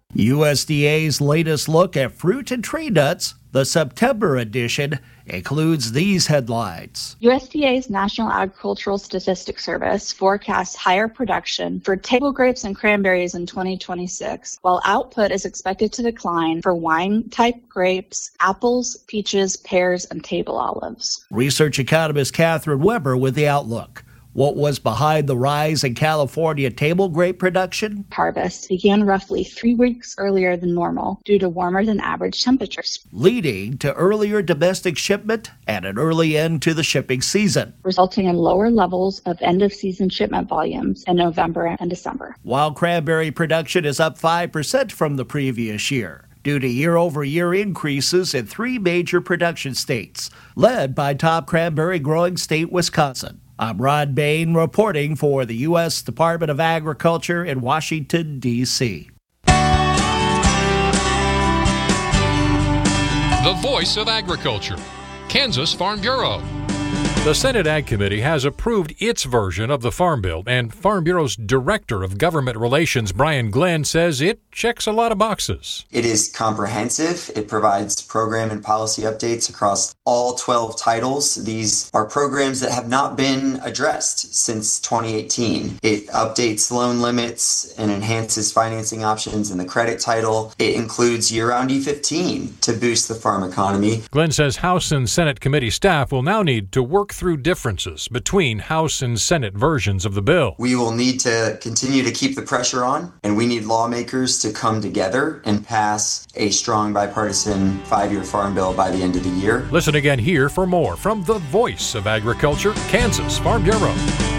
USDA's latest look at fruit and tree nuts, the September edition, includes these headlines. USDA's National Agricultural Statistics Service forecasts higher production for table grapes and cranberries in 2026, while output is expected to decline for wine-type grapes, apples, peaches, pears, and table olives. Research economist Catherine Weber with the outlook. What was behind the rise in California table grape production? Harvest began roughly 3 weeks earlier than normal due to warmer than average temperatures, leading to earlier domestic shipment and an early end to the shipping season, resulting in lower levels of end-of-season shipment volumes in November and December. While cranberry production is up 5% from the previous year, due to year-over-year increases in 3 major production states, led by top cranberry growing state Wisconsin. I'm Rod Bain reporting for the U.S. Department of Agriculture in Washington, D.C. The Voice of Agriculture, Kansas Farm Bureau. The Senate Ag Committee has approved its version of the Farm Bill, and Farm Bureau's Director of Government Relations, Brian Glenn, says it checks a lot of boxes. It is comprehensive. It provides program and policy updates across all 12 titles. These are programs that have not been addressed since 2018. It updates loan limits and enhances financing options in the credit title. It includes year-round E15 to boost the farm economy. Glenn says House and Senate committee staff will now need to work through differences between House and Senate versions of the bill. We will need to continue to keep the pressure on, and we need lawmakers to come together and pass a strong bipartisan 5-year farm bill by the end of the year. Listen again here for more from the Voice of Agriculture, Kansas Farm Bureau.